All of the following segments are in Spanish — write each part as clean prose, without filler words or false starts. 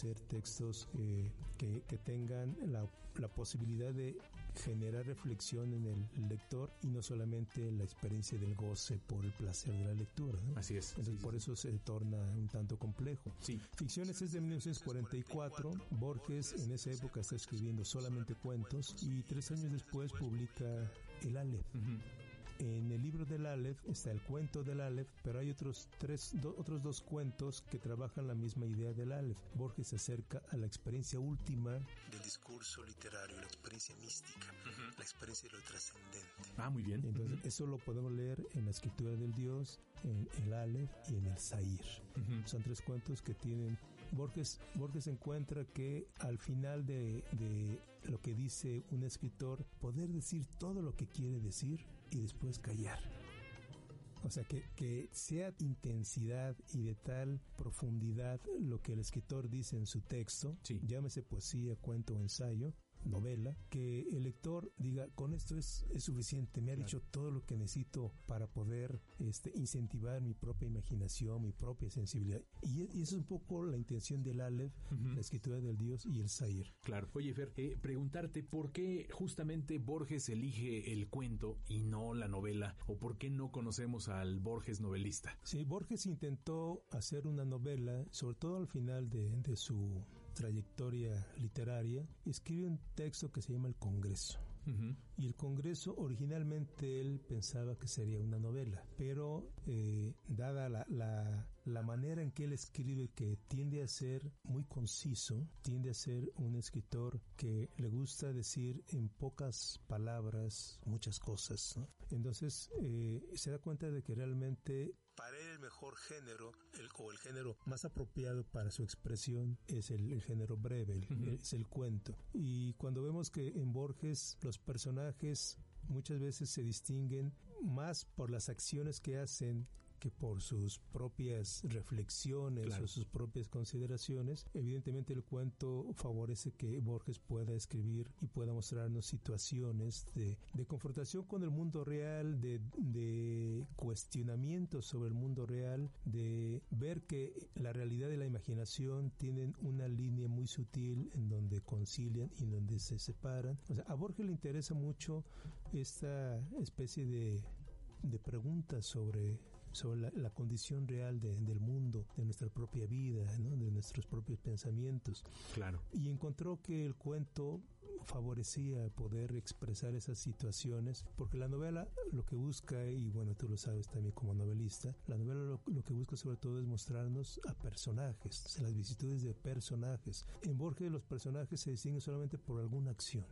ser textos que tengan la posibilidad de generar reflexión en el lector y no solamente la experiencia del goce por el placer de la lectura, ¿no? Así es. Entonces, por eso se torna un tanto complejo. Sí. Ficciones es de 1944. Borges en esa época está escribiendo solamente cuentos y 3 años después publica el Aleph. En el libro del Aleph está el cuento del Aleph, pero hay otros 2 cuentos que trabajan la misma idea del Aleph. Borges se acerca a la experiencia última del discurso literario, la experiencia mística, la experiencia de lo trascendente. Muy bien. Entonces, eso lo podemos leer en la escritura del Dios, en el Aleph y en el Zahir. Son 3 cuentos que tienen... Borges encuentra que al final de lo que dice un escritor, poder decir todo lo que quiere decir y después callar. O sea, que sea intensidad y de tal profundidad lo que el escritor dice en su texto, sí, llámese poesía, cuento o ensayo, novela, que el lector diga, con esto es suficiente, me ha dicho todo lo que necesito para poder incentivar mi propia imaginación, mi propia sensibilidad. Y eso es un poco la intención del Aleph, la escritura del Dios y el Zahir. Claro. Oye, Fer, preguntarte por qué justamente Borges elige el cuento y no la novela, o por qué no conocemos al Borges novelista. Sí, Borges intentó hacer una novela, sobre todo al final de su trayectoria literaria, escribe un texto que se llama El Congreso. Y el Congreso, originalmente él pensaba que sería una novela, pero dada la manera en que él escribe, que tiende a ser muy conciso, tiende a ser un escritor que le gusta decir en pocas palabras muchas cosas, ¿no? Entonces se da cuenta de que realmente para él el mejor género, el género más apropiado para su expresión es el género breve, es el cuento. Y cuando vemos que en Borges los personajes muchas veces se distinguen más por las acciones que hacen que por sus propias reflexiones, claro, o sus propias consideraciones, evidentemente el cuento favorece que Borges pueda escribir y pueda mostrarnos situaciones de confrontación con el mundo real, de cuestionamiento sobre el mundo real, de ver que la realidad y la imaginación tienen una línea muy sutil en donde concilian y en donde se separan. O sea, a Borges le interesa mucho esta especie de preguntas sobre la condición real del mundo, de nuestra propia vida, ¿no? De nuestros propios pensamientos. Claro. Y encontró que el cuento favorecía poder expresar esas situaciones, porque la novela lo que busca, y bueno, tú lo sabes también como novelista, la novela lo que busca sobre todo es mostrarnos a personajes, las vicisitudes de personajes. En Borges los personajes se distinguen solamente por alguna acción,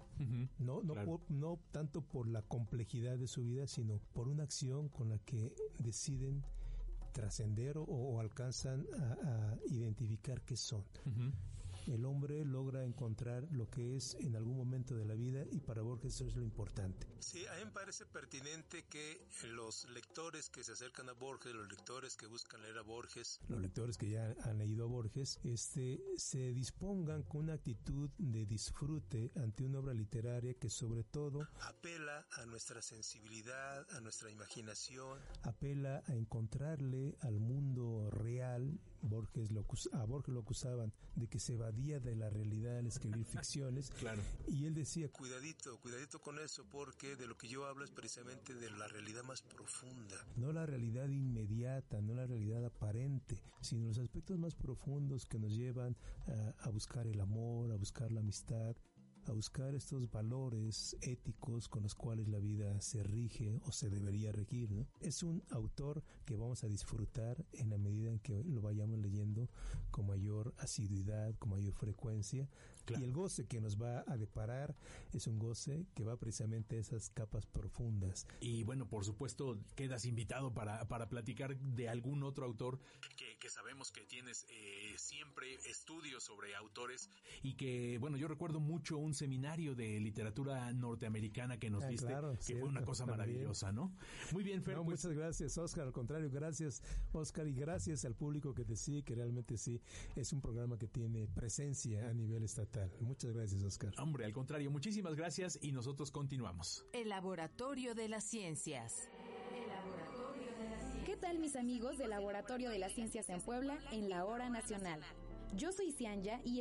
no tanto por la complejidad de su vida, sino por una acción con la que deciden trascender o alcanzan a identificar qué son. El hombre logra encontrar lo que es en algún momento de la vida, y para Borges eso es lo importante. Sí, a mí me parece pertinente que los lectores que se acercan a Borges, los lectores que buscan leer a Borges, los lectores que ya han leído a Borges, se dispongan con una actitud de disfrute ante una obra literaria que sobre todo apela a nuestra sensibilidad, a nuestra imaginación, apela a encontrarle al mundo real. A Borges lo acusaban de que se evadía de la realidad al escribir ficciones. Claro. Y él decía, cuidadito con eso, porque de lo que yo hablo es precisamente de la realidad más profunda, no la realidad inmediata, no la realidad aparente, sino los aspectos más profundos que nos llevan a buscar el amor, a buscar la amistad, a buscar estos valores éticos con los cuales la vida se rige o se debería regir, ¿no? Es un autor que vamos a disfrutar en la medida en que lo vayamos leyendo con mayor asiduidad, con mayor frecuencia. Claro. Y el goce que nos va a deparar es un goce que va precisamente a esas capas profundas. Y bueno, por supuesto, quedas invitado para platicar de algún otro autor que sabemos que tienes siempre estudios sobre autores, y que, bueno, yo recuerdo mucho un seminario de literatura norteamericana que nos diste, claro, que fue una cosa maravillosa, ¿no? Muy bien, Fer. Muchas gracias, Oscar. Al contrario, gracias, Oscar, y gracias al público que te sigue, que realmente sí es un programa que tiene presencia a nivel estatal. Muchas gracias, Oscar. Hombre, al contrario, muchísimas gracias, y nosotros continuamos. El Laboratorio de las Ciencias. ¿Qué tal, mis amigos del Laboratorio de las Ciencias en Puebla, en la Hora Nacional? Yo soy Cianya y